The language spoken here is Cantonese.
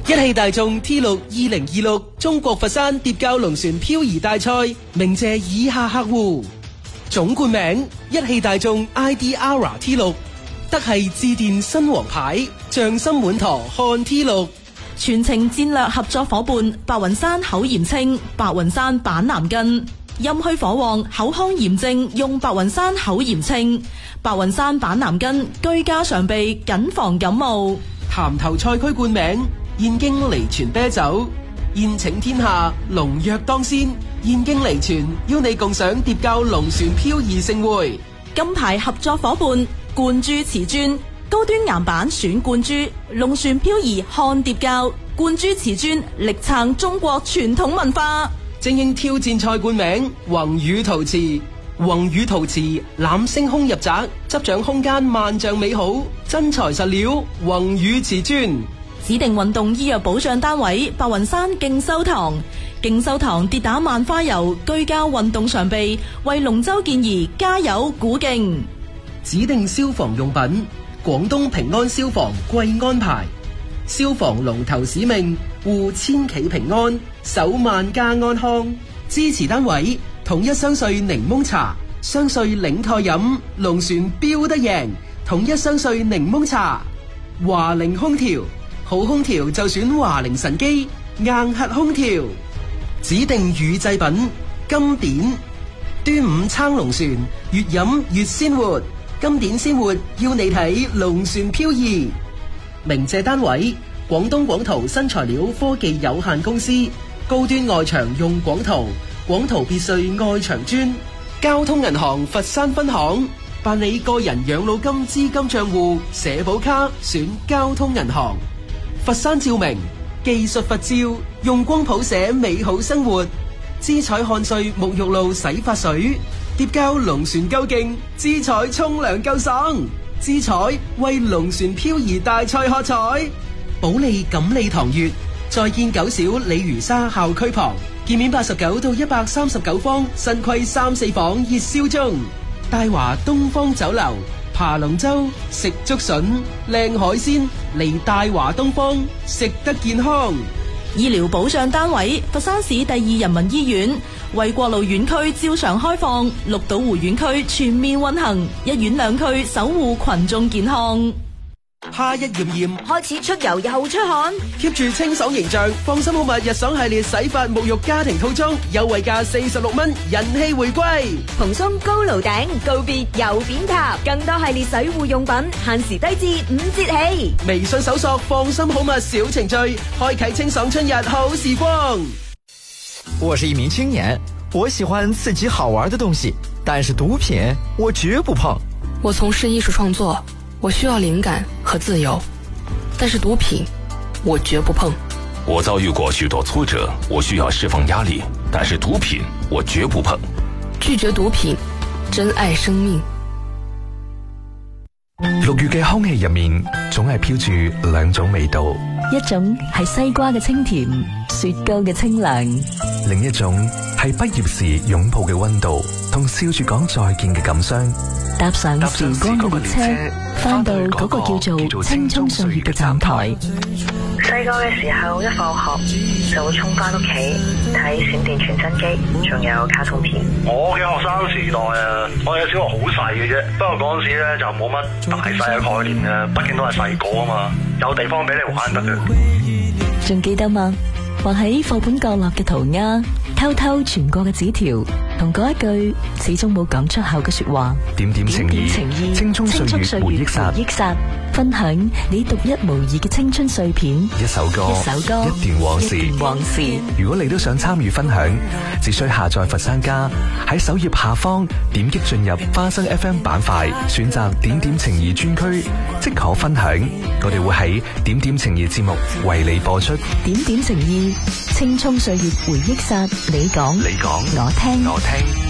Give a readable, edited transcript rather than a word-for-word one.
一汽大眾 T6 2026中國佛山蝶膠龍船漂移大賽鳴謝以下客戶：總冠名一汽大眾 ID-ARA T6， 德系致電新王牌，匠心滿堂看 T6。 全程戰略合作伙伴白雲山口炎清，白雲山板藍根，陰虛火旺口腔炎症用白雲山口炎清，白雲山板藍根居家常備，謹防感冒。 潭頭賽區冠名燕京離泉啤酒，宴請天下龍躍當先，燕京離泉邀你共賞蝶膠龍船漂移盛會。 金牌合作伙伴冠珠瓷磚，高端岩板選冠珠，龍船漂移看蝶膠，冠珠瓷磚力撐中國傳統文化。 精英挑戰賽冠名宏宇陶瓷，宏宇陶瓷攬星空入宅，執掌空間萬丈美好，真材實料宏宇瓷磚。 指定運動醫藥保障單位白雲山勁修堂，勁修堂跌打萬花油居家運動常備，為龍舟健兒加油鼓勁。 指定消防用品廣東平安消防貴安牌，消防龍頭使命護千企平安，守萬家安康。支持單位統一雙穗檸檬茶，雙穗領台飲，龍船標得贏。統一雙穗檸檬茶。華菱空調，好空調就選華菱神機硬核空調。指定乳製品金典，端午撐龍船，越飲越鮮活。金典鮮活要你睇龍船漂移。鳴謝單位廣東廣圖新材料科技有限公司，高端外牆用廣圖，廣圖別墅外牆磚。交通銀行佛山分行，辦理個人養老金資金賬戶社保卡選交通銀行。佛山照明技術佛照，用光譜寫美好生活。姿彩漢萃沐浴露洗髮水，蝶膠龍船夠勁，姿彩沖涼夠爽。姿彩為龍船漂移大賽喝彩。保利錦利堂悅，再見九小鯉魚沙校區旁，建面89到139方，新規3、4房熱銷中。大華東方酒樓，爬龍舟食竹筍，靚海鮮嚟大華東方，食得健康。 醫療保障單位佛山市第2人民醫院，衛國路院區照常開放，綠島湖院區全面運行，一院兩區守護群眾健康。 夏日炎炎， 開始出油又出汗 keep 住清爽形象，放心好物日爽系列洗髮沐浴家庭套裝，優惠價46蚊，人氣回歸。 蓬鬆高爐頂，告別油扁塔，更多系列水護用品，限時低至5折起。 微信搜索放心好物小程序，開啟清爽春日好時光。 我是一名青年，我喜歡刺激好玩的東西，但是毒品我絕不碰。 我從事藝術創作，我需要靈感和自由，但是毒品我絕不碰。 我遭遇過許多挫折，我需要釋放壓力，但是毒品我絕不碰。 拒絕毒品，珍愛生命。 6月嘅空氣入面總係飄住兩種味道， 一種係西瓜嘅清甜，雪糕嘅清涼， 另一種係畢業時擁抱嘅溫度，同笑住講再見嘅感傷。 搭上時光嘅列車，翻到嗰個叫做青蔥歲月嘅站台。 細個嘅時候，一放學就會衝翻屋企睇閃電傳真機，仲有卡通片。 我嘅學生時代啊，我嘅小學好細嘅啫，不過嗰陣時咧就冇乜大細嘅概念嘅，畢竟都係細個啊嘛，有地方俾你玩得嘅。 仲記得嗎？畫喺課本角落嘅塗鴉，偷偷傳過嘅紙條，同嗰一句始終冇講出口嘅說話。 點點情意，青蔥歲月回憶殺， 分享你獨一無二嘅青春碎片。 一首歌，一段往事。如果你都想參與分享，只需下載佛山家，喺首頁下方點擊進入花生 FM 板塊，選擇點點情意專區，即可分享。我哋會喺點點情意節目為你播出。 點點情意，青蔥歲月回憶殺，你講，我聽。